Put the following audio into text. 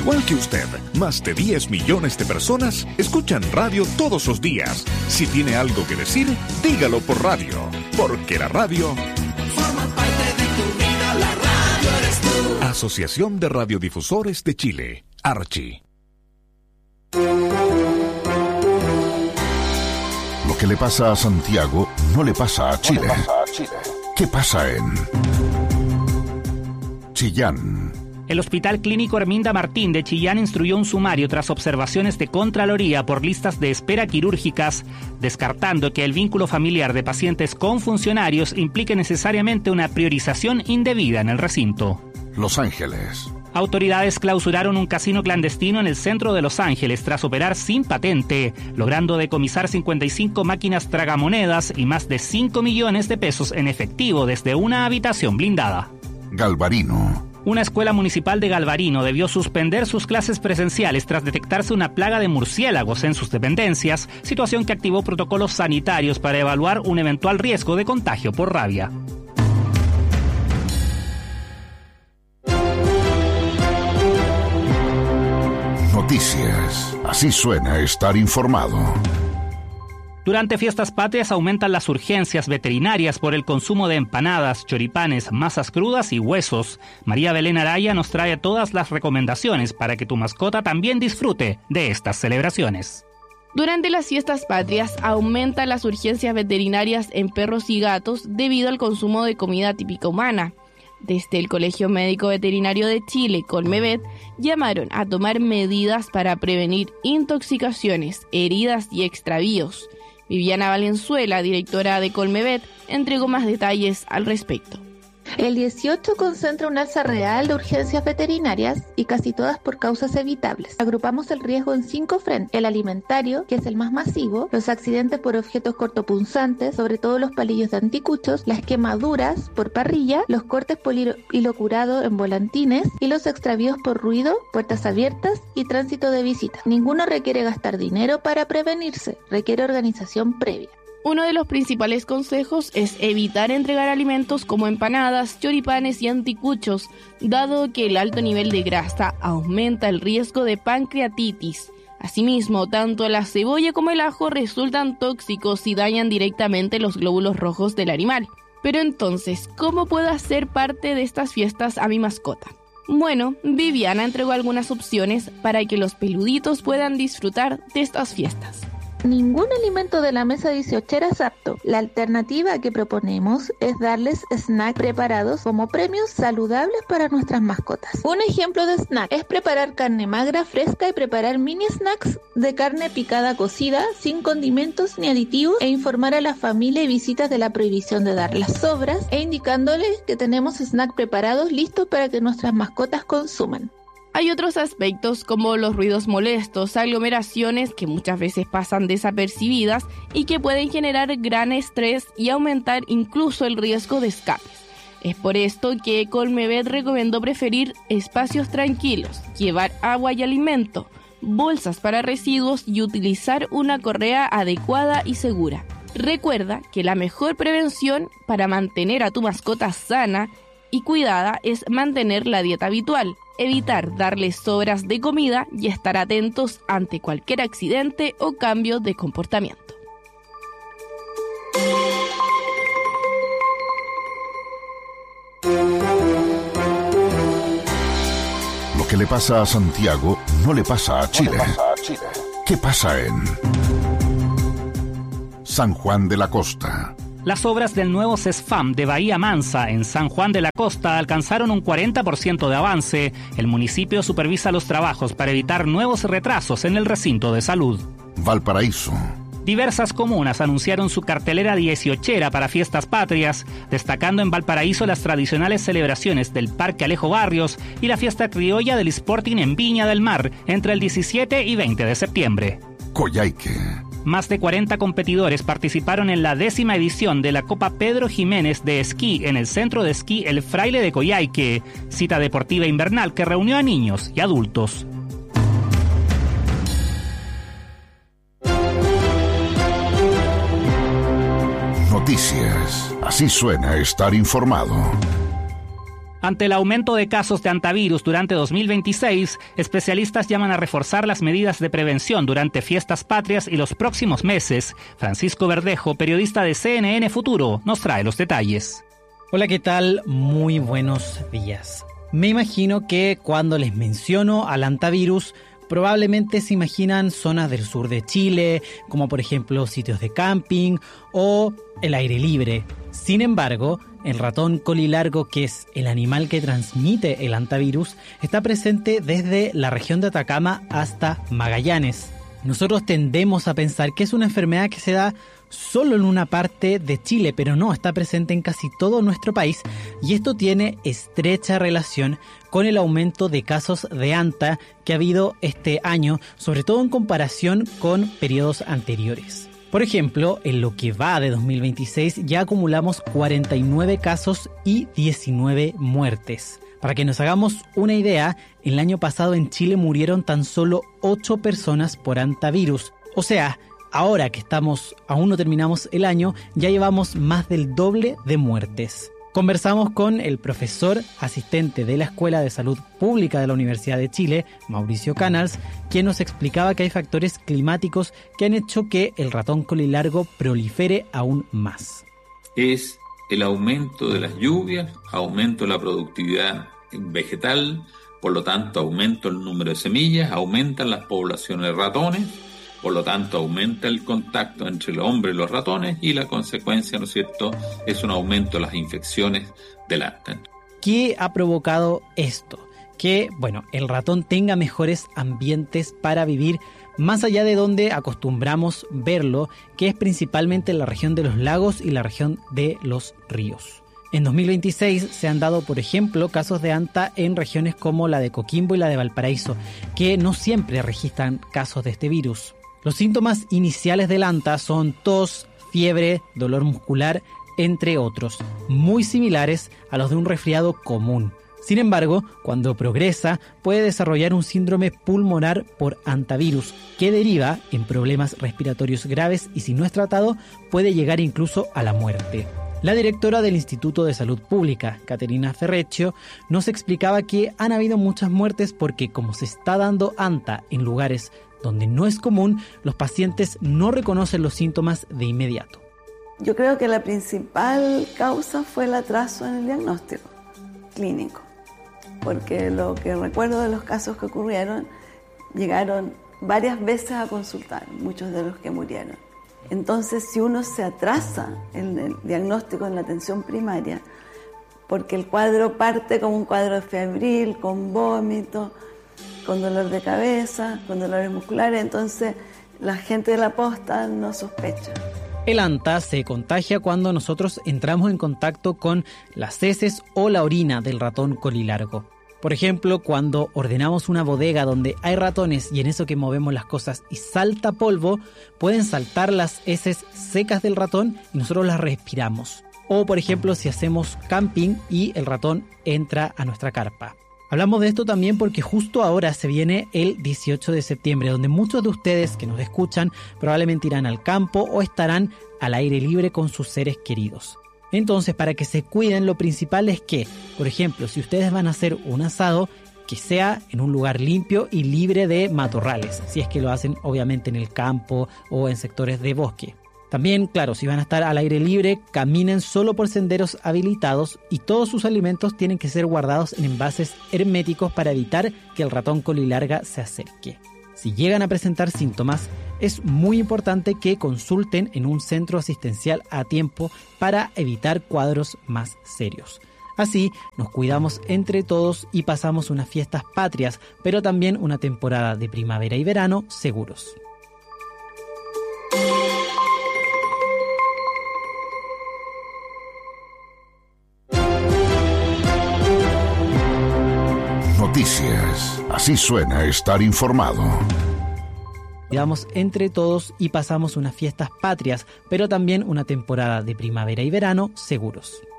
Igual que usted, más de 10 millones de personas escuchan radio todos los días. Si tiene algo que decir, dígalo por radio, porque la radio forma parte de tu vida, la radio eres tú. Asociación de Radiodifusores de Chile, Archi. Lo que le pasa a Santiago no le pasa a Chile. ¿Qué pasa en Chillán? El Hospital Clínico Herminda Martín de Chillán instruyó un sumario tras observaciones de Contraloría por listas de espera quirúrgicas, descartando que el vínculo familiar de pacientes con funcionarios implique necesariamente una priorización indebida en el recinto. Los Ángeles. Autoridades clausuraron un casino clandestino en el centro de Los Ángeles tras operar sin patente, logrando decomisar 55 máquinas tragamonedas y más de 5 millones de pesos en efectivo desde una habitación blindada. Galvarino. Una escuela municipal de Galvarino debió suspender sus clases presenciales tras detectarse una plaga de murciélagos en sus dependencias, situación que activó protocolos sanitarios para evaluar un eventual riesgo de contagio por rabia. Noticias. Así suena estar informado. Durante fiestas patrias aumentan las urgencias veterinarias por el consumo de empanadas, choripanes, masas crudas y huesos. María Belén Araya nos trae todas las recomendaciones para que tu mascota también disfrute de estas celebraciones. Durante las fiestas patrias aumentan las urgencias veterinarias en perros y gatos debido al consumo de comida típica humana. Desde el Colegio Médico Veterinario de Chile, Colmevet, llamaron a tomar medidas para prevenir intoxicaciones, heridas y extravíos. Viviana Valenzuela, directora de Colmevet, entregó más detalles al respecto. El 18 concentra un alza real de urgencias veterinarias y casi todas por causas evitables. Agrupamos el riesgo en 5 frentes: el alimentario, que es el más masivo, los accidentes por objetos cortopunzantes, sobre todo los palillos de anticuchos, las quemaduras por parrilla, los cortes por hilo curado en volantines y los extravíos por ruido, puertas abiertas y tránsito de visitas. Ninguno requiere gastar dinero para prevenirse, requiere organización previa. Uno de los principales consejos es evitar entregar alimentos como empanadas, choripanes y anticuchos, dado que el alto nivel de grasa aumenta el riesgo de pancreatitis. Asimismo, tanto la cebolla como el ajo resultan tóxicos y dañan directamente los glóbulos rojos del animal. Pero entonces, ¿cómo puedo hacer parte de estas fiestas a mi mascota? Bueno, Viviana entregó algunas opciones para que los peluditos puedan disfrutar de estas fiestas. Ningún alimento de la mesa 18 es apto. La alternativa que proponemos es darles snacks preparados como premios saludables para nuestras mascotas. Un ejemplo de snack es preparar carne magra fresca y preparar mini snacks de carne picada cocida sin condimentos ni aditivos, e informar a la familia y visitas de la prohibición de dar las sobras e indicándoles que tenemos snacks preparados listos para que nuestras mascotas consuman. Hay otros aspectos como los ruidos molestos, aglomeraciones que muchas veces pasan desapercibidas y que pueden generar gran estrés y aumentar incluso el riesgo de escapes. Es por esto que Colmevet recomendó preferir espacios tranquilos, llevar agua y alimento, bolsas para residuos y utilizar una correa adecuada y segura. Recuerda que la mejor prevención para mantener a tu mascota sana y cuidada es mantener la dieta habitual, evitar darles sobras de comida y estar atentos ante cualquier accidente o cambio de comportamiento. Lo que le pasa a Santiago no le pasa a Chile. ¿Qué pasa en San Juan de la Costa? Las obras del nuevo CESFAM de Bahía Mansa en San Juan de la Costa alcanzaron un 40% de avance. El municipio supervisa los trabajos para evitar nuevos retrasos en el recinto de salud. Valparaíso. Diversas comunas anunciaron su cartelera 18 para fiestas patrias, destacando en Valparaíso las tradicionales celebraciones del Parque Alejo Barrios y la fiesta criolla del Sporting en Viña del Mar entre el 17 y 20 de septiembre. Coyhaique. Más de 40 competidores participaron en la 10ª edición de la Copa Pedro Jiménez de Esquí en el Centro de Esquí El Fraile de Coyhaique, cita deportiva invernal que reunió a niños y adultos. Noticias. Así suena estar informado. Ante el aumento de casos de hantavirus durante 2026, especialistas llaman a reforzar las medidas de prevención durante fiestas patrias y los próximos meses. Francisco Verdejo, periodista de CNN Futuro, nos trae los detalles. Hola, ¿qué tal? Muy buenos días. Me imagino que cuando les menciono al hantavirus, probablemente se imaginan zonas del sur de Chile, como por ejemplo sitios de camping o el aire libre. Sin embargo, el ratón colilargo, que es el animal que transmite el hantavirus, está presente desde la región de Atacama hasta Magallanes. Nosotros tendemos a pensar que es una enfermedad que se da solo en una parte de Chile, pero no, está presente en casi todo nuestro país, y esto tiene estrecha relación con el aumento de casos de hanta que ha habido este año, sobre todo en comparación con periodos anteriores. Por ejemplo, en lo que va de 2026 ya acumulamos 49 casos y 19 muertes. Para que nos hagamos una idea, el año pasado en Chile murieron tan solo 8 personas por hantavirus. O sea, ahora que aún no terminamos el año, ya llevamos más del doble de muertes. Conversamos con el profesor asistente de la Escuela de Salud Pública de la Universidad de Chile, Mauricio Canals, quien nos explicaba que hay factores climáticos que han hecho que el ratón colilargo prolifere aún más. Es el aumento de las lluvias, aumento de la productividad vegetal, por lo tanto aumento el número de semillas, aumentan las poblaciones de ratones, por lo tanto aumenta el contacto entre el hombre y los ratones y la consecuencia, ¿no es cierto?, es un aumento de las infecciones del hanta. ¿Qué ha provocado esto? Que, el ratón tenga mejores ambientes para vivir más allá de donde acostumbramos verlo, que es principalmente en la región de los lagos y la región de los ríos. En 2026 se han dado, por ejemplo, casos de hanta en regiones como la de Coquimbo y la de Valparaíso, que no siempre registran casos de este virus. Los síntomas iniciales del hanta son tos, fiebre, dolor muscular, entre otros, muy similares a los de un resfriado común. Sin embargo, cuando progresa, puede desarrollar un síndrome pulmonar por hantavirus, que deriva en problemas respiratorios graves y, si no es tratado, puede llegar incluso a la muerte. La directora del Instituto de Salud Pública, Caterina Ferreccio, nos explicaba que han habido muchas muertes porque, como se está dando hanta en lugares donde no es común, los pacientes no reconocen los síntomas de inmediato. Yo creo que la principal causa fue el atraso en el diagnóstico clínico, porque lo que recuerdo de los casos que ocurrieron, llegaron varias veces a consultar, muchos de los que murieron. Entonces, si uno se atrasa en el diagnóstico en la atención primaria, porque el cuadro parte como un cuadro febril, con vómito, con dolor de cabeza, con dolores musculares, entonces la gente de la posta no sospecha. El hanta se contagia cuando nosotros entramos en contacto con las heces o la orina del ratón colilargo. Por ejemplo, cuando ordenamos una bodega donde hay ratones y en eso que movemos las cosas y salta polvo, pueden saltar las heces secas del ratón y nosotros las respiramos. O por ejemplo, si hacemos camping y el ratón entra a nuestra carpa. Hablamos de esto también porque justo ahora se viene el 18 de septiembre, donde muchos de ustedes que nos escuchan probablemente irán al campo o estarán al aire libre con sus seres queridos. Entonces, para que se cuiden, lo principal es que, por ejemplo, si ustedes van a hacer un asado, que sea en un lugar limpio y libre de matorrales, si es que lo hacen obviamente en el campo o en sectores de bosque. También, claro, si van a estar al aire libre, caminen solo por senderos habilitados y todos sus alimentos tienen que ser guardados en envases herméticos para evitar que el ratón colilarga se acerque. Si llegan a presentar síntomas, es muy importante que consulten en un centro asistencial a tiempo para evitar cuadros más serios. Así, nos cuidamos entre todos y pasamos unas fiestas patrias, pero también una temporada de primavera y verano seguros. Noticias. Así suena estar informado. Cuidamos entre todos y pasamos unas fiestas patrias, pero también una temporada de primavera y verano seguros.